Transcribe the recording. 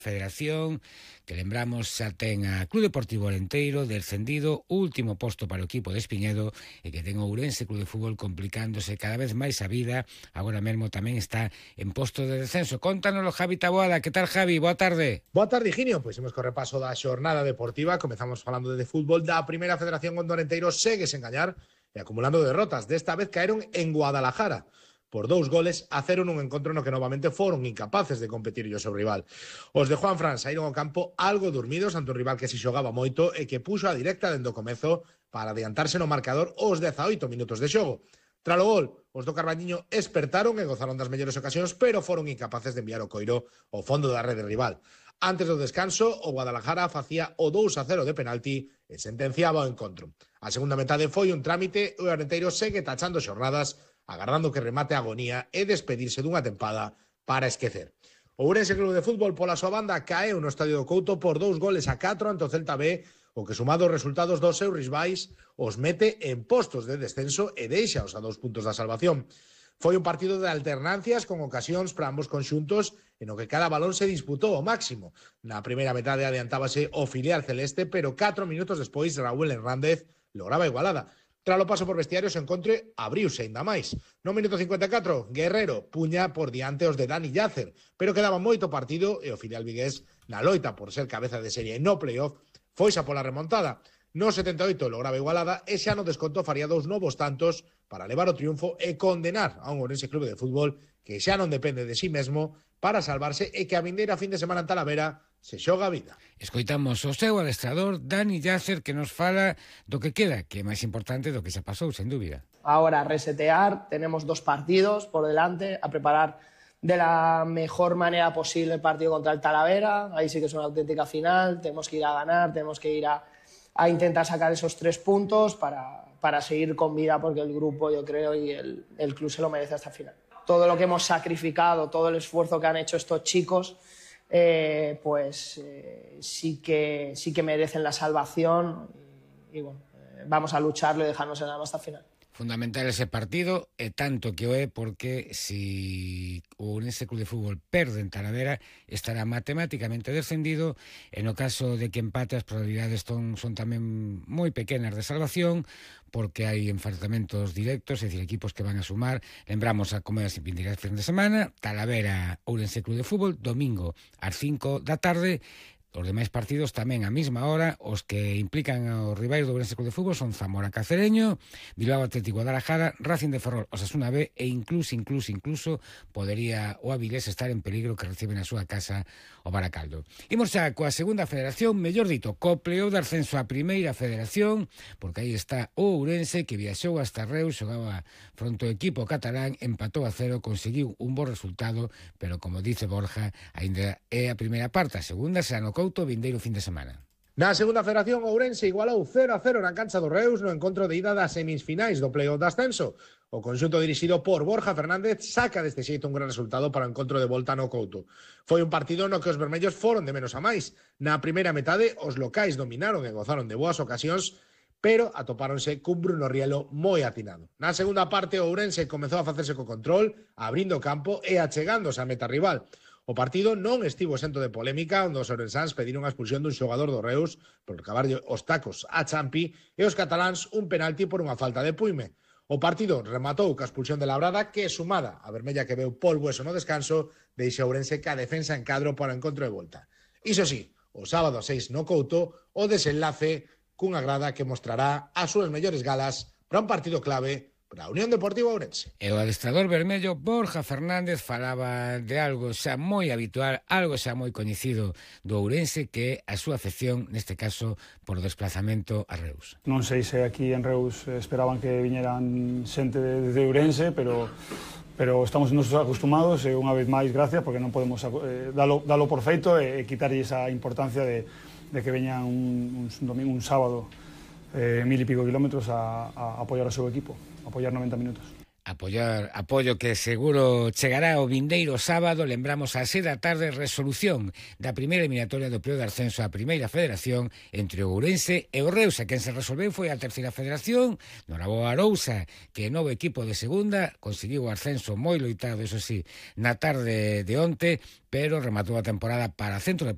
Federación, que lembramos xa ten a Club Deportivo Arenteiro descendido, último posto para o equipo de Espiñedo, e que ten o Ourense Club de Fútbol complicándose cada vez máis a vida. Agora mesmo tamén está en posto de descenso. Contánoslo Javi Taboada. Que tal, Javi? Boa tarde. Boa tarde, Higinio. Pois imos co repaso da xornada deportiva. Comezamos falando de fútbol da Primeira Federación, onde o Arenteiro segue sen gañar e acumulando derrotas. Desta vez caeron en Guadalajara por 2-0 nun encontro no que novamente foron incapaces de competir o seu rival. Os de Juanfran saíron ao campo algo dormidos ante un rival que se xogaba moito e que puxo a directa dende o comezo para adiantarse no marcador aos 18 minutos de xogo. Tras o gol, os do Carballiño espertaron e gozaron das mellores ocasións, pero foron incapaces de enviar o coiro ao fondo da rede rival. Antes do descanso, o Guadalajara facía o 2-0 de penalti e sentenciaba o encontro. A segunda metade foi un trámite e o Arenteiro segue tachando xornadas, agardando que remate a agonía e despedirse dunha tempada para esquecer. O Ourense Club de Fútbol, pola súa banda, caeu no Estadio do Couto por 2-4 ante o Celta B, o que sumado os resultados dos seus rivais os mete en postos de descenso e deixaos a 2 puntos da salvación. Foi un partido de alternancias con ocasións para ambos conxuntos en o que cada balón se disputou ao máximo. Na primeira metade adiantábase o filial celeste, pero 4 minutos despois Raúl Hernández lograba igualada. Tras o paso por vestiarios, o encontro abriuse ainda máis. No minuto 54, Guerrero puña por diante os de Dani Yacer, pero quedaba moito partido e o filial vigués, na loita por ser cabeza de serie no playoff, foise pola remontada. No 78 lograba igualada e xa no desconto faría 2 novos tantos para levar o triunfo e condenar a un Ourense Club de Fútbol que xa non depende de sí mesmo para salvarse e que a vindeira fin de semana en Talavera se xoga a vida. Escoitamos o seu adestrador, Dani Yacer, que nos fala do que queda, que é máis importante do que xa pasou, sen dúbida. Ahora resetear, tenemos 2 partidos por delante, a preparar de la mejor manera posible el partido contra el Talavera. Ahí sí que es una auténtica final, tenemos que ir a ganar, tenemos que ir a intentar sacar esos 3 puntos para seguir con vida, porque el grupo, yo creo, y el club se lo merece hasta el final. Todo lo que hemos sacrificado, todo el esfuerzo que han hecho estos chicos, sí que merecen la salvación y bueno, vamos a lucharlo y dejarnos en alma hasta el final. Fundamental ese partido, e tanto que o é porque si o Ourense Club de Fútbol perde en Talavera estará matemáticamente descendido, e no caso de que empate as probabilidades son tamén moi pequenas de salvación, porque hai enfrentamentos directos, é dicir, equipos que van a sumar. Lembramos a Comedas e Pindiras fin de semana, Talavera Ourense Club de Fútbol, domingo ás 5 da tarde. Os demais partidos tamén á mesma hora. Os que implican os rivais do Ourense Club de Fútbol son Zamora Cacereño, Bilbao Atlético Guadalajara, Racing de Ferrol, Osasuna B e incluso podería o Avilés estar en peligro, que recibe na súa casa o Baracaldo. Imos xa coa segunda federación, mellor dito, co pleo de ascenso á primeira federación, porque aí está o Ourense, que viaxou hasta Reus, xogaba fronte ao equipo catalán, empatou a 0, conseguiu un bo resultado, pero como dice Borja, ainda é a primeira parte. A segunda será no Couto vindeiro fin de semana. Na segunda federación, Ourense igualou 0-0 na cancha do Reus no encontro de ida das semifinais do playoff de ascenso. O conxunto dirixido por Borja Fernández saca deste xeito un gran resultado para o encontro de volta no Couto. Foi un partido no que os vermellos foron de menos a máis. Na primeira metade, os locais dominaron e gozaron de boas ocasións, pero atopáronse cun Bruno Rielo moi atinado. Na segunda parte, o Ourense comezou a facerse co control, abrindo o campo e achegándose á meta rival. O partido non estivo exento de polémica, onde os ourensáns pediron a expulsión dun xogador do Reus por cavarlle os tacos a Champi e os cataláns un penalti por unha falta de Puime. O partido rematou ca expulsión de Labrada, que sumada a vermella que veu Pol Bueso no descanso, deixa Ourense ca defensa en cadro para o encontro de volta. Iso sí, o sábado a 6 no Couto, o desenlace cunha grada que mostrará as súas mellores galas para un partido clave para a Unión Deportiva Ourense. E o adestrador vermello Borja Fernández falaba de algo xa moi habitual, algo xa moi coñecido do Ourense, que é a súa afección, neste caso, por desplazamento a Reus. Non sei se aquí en Reus esperaban que viñeran xente de Ourense, pero estamos nos acostumados e unha vez máis gracias, porque non podemos dalo por feito e quitarlle esa importancia de que veñan un domingo, un sábado, 1000 e pico kilómetros a apoiar o seu equipo, apoiar 90 minutos. Apoio que seguro chegará o vindeiro sábado. Lembramos a 6 da tarde, resolución da primeira eliminatoria do pleo de ascenso á primeira federación entre o Ourense e o Reus. Quen se resolveu foi a terceira federación, Noraboa Arousa, que é novo equipo de segunda, conseguiu o ascenso moi loitado, eso sí, na tarde de onte, pero rematou a temporada para Centro Deportivo